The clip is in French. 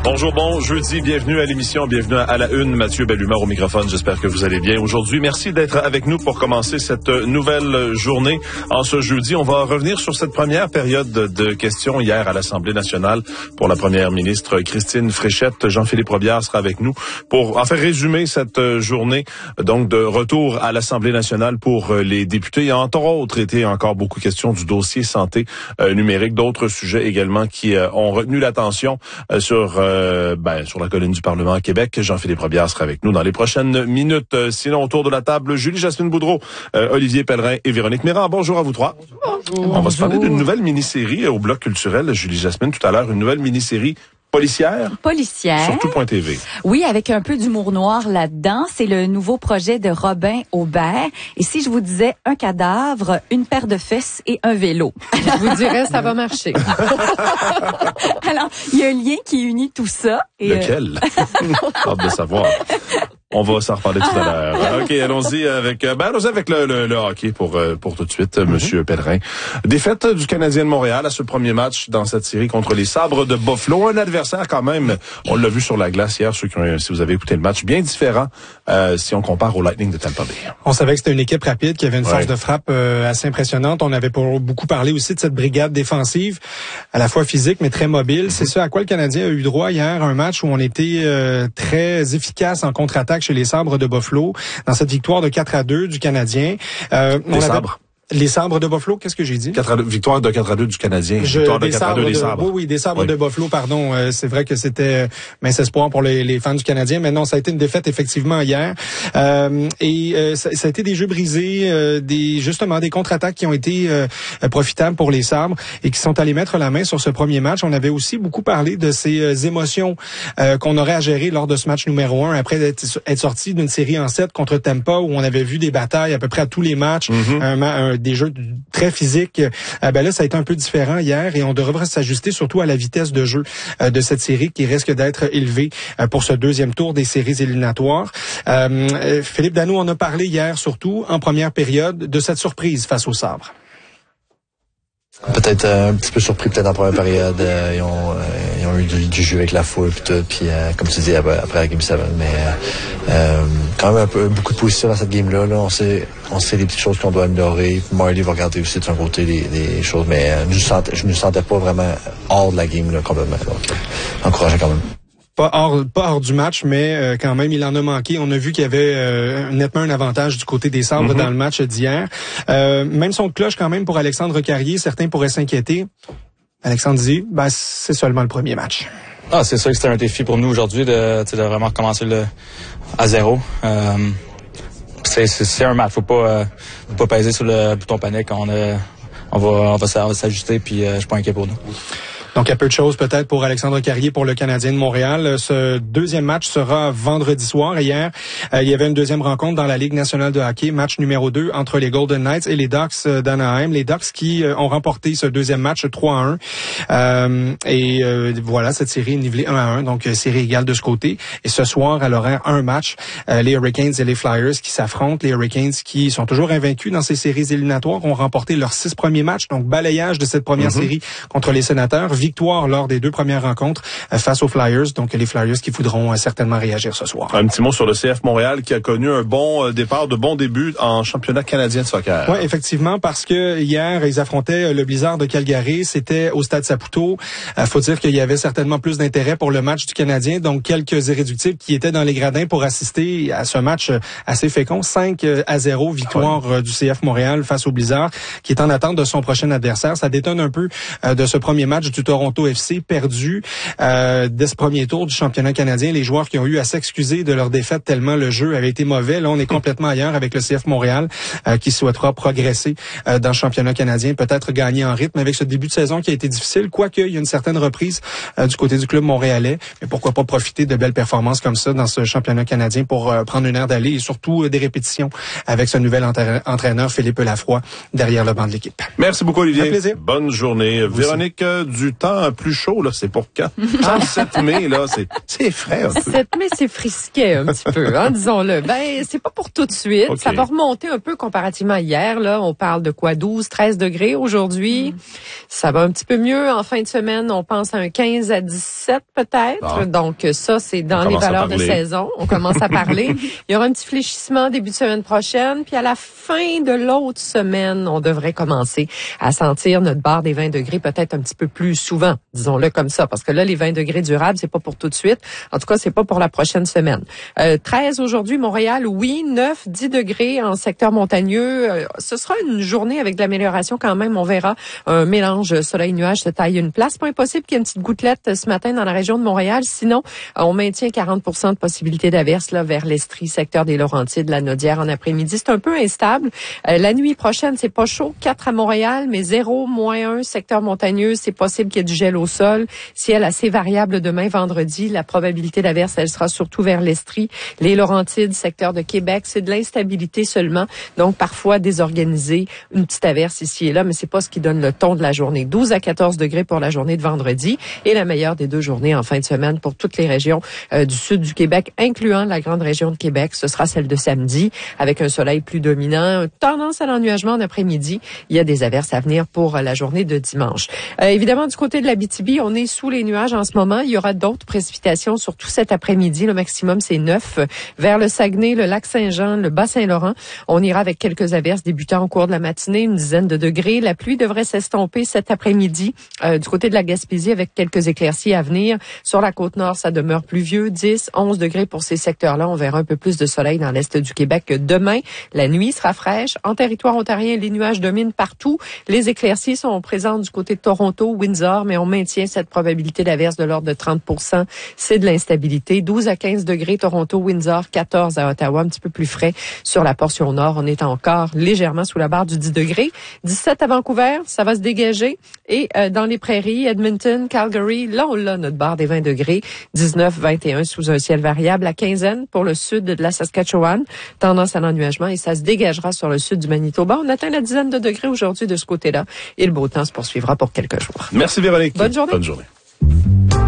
Bonjour, bon jeudi, bienvenue à l'émission, bienvenue à la une. Mathieu Bellumeur au microphone, j'espère que vous allez bien aujourd'hui. Merci d'être avec nous pour commencer cette nouvelle journée. En ce jeudi, on va revenir sur cette première période de questions hier à l'Assemblée nationale pour la première ministre Christine Fréchette. Jean-Philippe Robillard sera avec nous pour en faire résumer cette journée donc de retour à l'Assemblée nationale pour les députés. Il y a entre autres été encore beaucoup de questions du dossier santé numérique, d'autres sujets également qui ont retenu l'attention sur la colline du Parlement à Québec. Jean-Philippe Robillard sera avec nous dans les prochaines minutes. Sinon, autour de la table, Julie-Jasmine Boudreau, Olivier Pellerin et Véronique Méran. Bonjour à vous trois. Bonjour. On va se parler d'une nouvelle mini-série au Bloc culturel. Julie-Jasmine, tout à l'heure, une nouvelle mini-série policière. Sur tout.tv. Oui, avec un peu d'humour noir là-dedans. C'est le nouveau projet de Robin Aubert. Et si je vous disais un cadavre, une paire de fesses et un vélo? Je vous dirais, ça va marcher. Alors, il y a un lien qui unit tout ça. Et lequel? Hâte de savoir. On va s'en reparler tout à l'heure. OK, allons-y avec le hockey pour tout de suite, Monsieur Pellerin. Défaite du Canadien de Montréal à ce premier match dans cette série contre les Sabres de Buffalo. Un adversaire quand même, on l'a vu sur la glace hier, si vous avez écouté le match, bien différent si on compare au Lightning de Tampa Bay. On savait que c'était une équipe rapide, qui avait une force de frappe assez impressionnante. On avait beaucoup parlé aussi de cette brigade défensive, à la fois physique mais très mobile. C'est ça à quoi le Canadien a eu droit hier, un match où on était très efficace en contre-attaque chez les Sabres de Buffalo, dans cette victoire de 4-2 du Canadien. Les Sabres de Buffalo, qu'est-ce que j'ai dit? Victoire de 4-2 du Canadien. Victoire de 4-2 des Sabres. Oui, des Sabres de Buffalo, pardon. C'est vrai que c'était mince espoir pour les fans du Canadien, mais non, ça a été une défaite effectivement hier. Ça a été des jeux brisés, des contre-attaques qui ont été profitables pour les Sabres et qui sont allés mettre la main sur ce premier match. On avait aussi beaucoup parlé de ces émotions qu'on aurait à gérer lors de ce match numéro 1 après être sorti d'une série en 7 contre Tampa où on avait vu des batailles à peu près à tous les matchs, des jeux très physiques. Là, ça a été un peu différent hier et on devrait s'ajuster surtout à la vitesse de jeu de cette série qui risque d'être élevée pour ce deuxième tour des séries éliminatoires. Philippe Danault en a parlé hier surtout en première période de cette surprise face aux Sabres. Peut-être un petit peu surpris peut-être en première période. Ils ont eu du jeu avec la foule puis tout. Puis comme tu dis après la Game 7, mais quand même beaucoup de position dans cette game-là. Là. On sait les petites choses qu'on doit améliorer. Marley va regarder aussi de son côté les choses, mais je ne sentais pas vraiment hors de la game là, complètement. Donc encourageant quand même. Pas hors du match, mais quand même, il en a manqué. On a vu qu'il y avait nettement un avantage du côté des Sabres dans le match d'hier. Même son cloche quand même pour Alexandre Carrier, certains pourraient s'inquiéter. Alexandre dit, c'est seulement le premier match. C'est sûr que c'était un défi pour nous aujourd'hui de vraiment recommencer à zéro. C'est un match, faut pas peser sur le bouton panique. On va s'ajuster, puis je suis pas inquiet pour nous. Donc, il y a peu de choses peut-être pour Alexandre Carrier pour le Canadien de Montréal. Ce deuxième match sera vendredi soir. Hier, il y avait une deuxième rencontre dans la Ligue nationale de hockey, match numéro 2 entre les Golden Knights et les Ducks d'Anaheim. Les Ducks qui ont remporté ce deuxième match 3-1. Voilà, cette série est nivelée 1-1, donc série égale de ce côté. Et ce soir, à l'horaire, un match, les Hurricanes et les Flyers qui s'affrontent. Les Hurricanes qui sont toujours invaincus dans ces séries éliminatoires ont remporté leurs 6 premiers matchs, donc balayage de cette première série contre les Sénateurs. Victoire lors des 2 premières rencontres face aux Flyers. Donc, les Flyers qui voudront certainement réagir ce soir. Un petit mot sur le CF Montréal qui a connu un bon départ, de bons débuts en championnat canadien de soccer. Oui, effectivement, parce que hier, ils affrontaient le Blizzard de Calgary. C'était au Stade Saputo. Faut dire qu'il y avait certainement plus d'intérêt pour le match du Canadien. Donc, quelques irréductibles qui étaient dans les gradins pour assister à ce match assez fécond. 5-0, victoire du CF Montréal face au Blizzard, qui est en attente de son prochain adversaire. Ça détonne un peu de ce premier match du Toronto FC perdu dès ce premier tour du championnat canadien. Les joueurs qui ont eu à s'excuser de leur défaite tellement le jeu avait été mauvais. Là, on est complètement ailleurs avec le CF Montréal qui souhaitera progresser dans le championnat canadien, peut-être gagner en rythme avec ce début de saison qui a été difficile, quoique il y a une certaine reprise du côté du club montréalais. Mais pourquoi pas profiter de belles performances comme ça dans ce championnat canadien pour prendre une heure d'aller et surtout des répétitions avec ce nouvel entraîneur Philippe Lafroy derrière le banc de l'équipe. Merci beaucoup, Olivier. Un plaisir. Bonne journée. Véronique Dutemps. temps plus chaud, là, c'est pour quand? 7 mai, là, c'est frais un peu. 7 mai, c'est frisquet un petit peu, hein, disons-le. Ben, c'est pas pour tout de suite. Okay. Ça va remonter un peu comparativement à hier, là. On parle de quoi? 12, 13 degrés aujourd'hui. Ça va un petit peu mieux. En fin de semaine, on pense à un 15 à 17 peut-être. Ah. Donc, ça, c'est dans les valeurs de saison. On commence à parler. Il y aura un petit fléchissement début de semaine prochaine. Puis à la fin de l'autre semaine, on devrait commencer à sentir notre barre des 20 degrés peut-être un petit peu plus souvent, disons-le comme ça. Parce que là, les 20 degrés durables, c'est pas pour tout de suite. En tout cas, c'est pas pour la prochaine semaine. 13 aujourd'hui, Montréal, oui. 9, 10 degrés en secteur montagneux. Ce sera une journée avec de l'amélioration quand même. On verra un mélange soleil-nuage se taille une place. Pas impossible qu'il y ait une petite gouttelette ce matin dans la région de Montréal. Sinon, on maintient 40% de possibilité d'averse là vers l'Estrie, secteur des Laurentides, la Naudière en après-midi. C'est un peu instable. La nuit prochaine, c'est pas chaud. 4 à Montréal, mais 0, -1, secteur montagneux. C'est possible qu'il y ait du gel au sol. Ciel assez variable demain, vendredi. La probabilité d'averse, elle sera surtout vers l'Estrie, les Laurentides, secteur de Québec. C'est de l'instabilité seulement. Donc, parfois désorganisé. Une petite averse ici et là, mais c'est pas ce qui donne le ton de la journée. 12 à 14 degrés pour la journée de vendredi et la meilleure des deux journées en fin de semaine pour toutes les régions du sud du Québec, incluant la grande région de Québec. Ce sera celle de samedi avec un soleil plus dominant. Tendance à l'ennuagement en après-midi. Il y a des averses à venir pour la journée de dimanche. Évidemment, du côté de l'Abitibi, on est sous les nuages en ce moment. Il y aura d'autres précipitations, surtout cet après-midi. Le maximum, c'est 9. Vers le Saguenay, le lac Saint-Jean, le Bas-Saint-Laurent, on ira avec quelques averses débutant au cours de la matinée, une dizaine de degrés. La pluie devrait s'estomper cet après-midi du côté de la Gaspésie avec quelques éclaircies à venir. Sur la Côte-Nord, ça demeure pluvieux, 10, 11 degrés pour ces secteurs-là. On verra un peu plus de soleil dans l'est du Québec demain. La nuit sera fraîche. En territoire ontarien, les nuages dominent partout. Les éclaircies sont présentes du côté de Toronto, Windsor, mais on maintient cette probabilité d'averse de l'ordre de 30%. C'est de l'instabilité. 12 à 15 degrés Toronto, Windsor, 14 à Ottawa, un petit peu plus frais. Sur la portion nord, on est encore légèrement sous la barre du 10 degrés. 17 à Vancouver, ça va se dégager. Et dans les prairies, Edmonton, Calgary, là, on a notre barre des 20 degrés. 19, 21 sous un ciel variable. La quinzaine pour le sud de la Saskatchewan. Tendance à l'ennuagement et ça se dégagera sur le sud du Manitoba. On atteint la dizaine de degrés aujourd'hui de ce côté-là. Et le beau temps se poursuivra pour quelques jours. Merci Véronique. Bonne journée. Bonne journée.